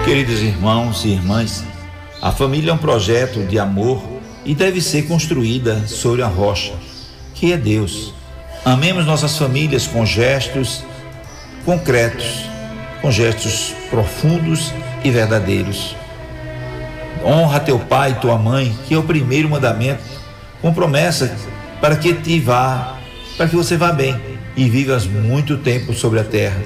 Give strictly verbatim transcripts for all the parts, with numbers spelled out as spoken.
Queridos irmãos e irmãs, a família é um projeto de amor e deve ser construída sobre a rocha, que é Deus. Amemos nossas famílias com gestos concretos, com gestos profundos e verdadeiros. Honra teu pai e tua mãe, que é o primeiro mandamento, com promessa para que te vá, para que você vá bem e vivas muito tempo sobre a terra.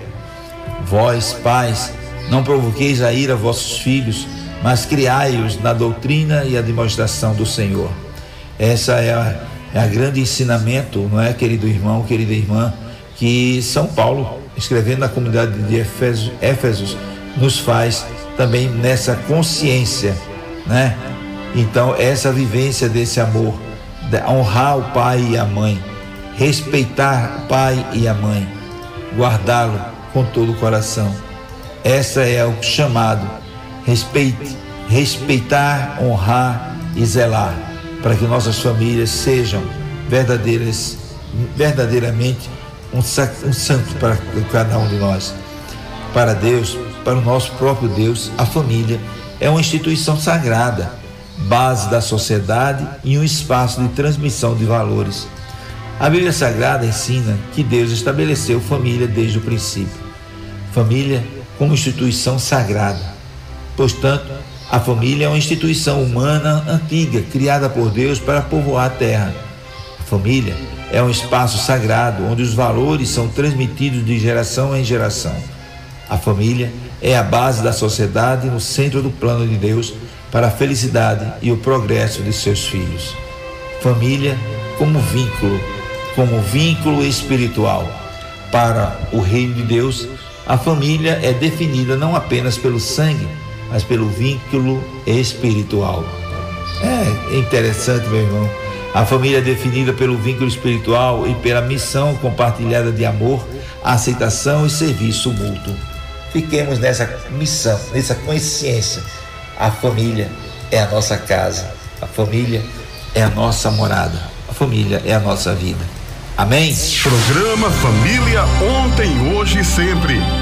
Vós, pais, não provoqueis a ira vossos filhos, mas criai-os na doutrina e a demonstração do Senhor. Essa é a, é a grande ensinamento, não é, querido irmão, querida irmã, que São Paulo, escrevendo na comunidade de Éfeso, Éfesos, nos faz também nessa consciência, né? Então, essa vivência desse amor, de honrar o pai e a mãe, respeitar o pai e a mãe, guardá-lo com todo o coração. Essa é o chamado, respeite, respeitar, honrar e zelar, para que nossas famílias sejam verdadeiras, verdadeiramente um, um santo para cada um de nós. Para Deus, para o nosso próprio Deus, a família é uma instituição sagrada, base da sociedade e um espaço de transmissão de valores. A Bíblia Sagrada ensina que Deus estabeleceu família desde o princípio. Família como instituição sagrada. Portanto, a família é uma instituição humana antiga, criada por Deus para povoar a terra. A família é um espaço sagrado, onde os valores são transmitidos de geração em geração. A família é a base da sociedade no centro do plano de Deus para a felicidade e o progresso de seus filhos. Família como vínculo, como vínculo espiritual. Para o reino de Deus, a família é definida não apenas pelo sangue, mas pelo vínculo espiritual. É interessante, meu irmão. A família é definida pelo vínculo espiritual e pela missão compartilhada de amor, aceitação e serviço mútuo. Fiquemos nessa missão, nessa consciência. A família é a nossa casa, a família é a nossa morada, a família é a nossa vida. Amém? Programa Família Ontem, Hoje e Sempre.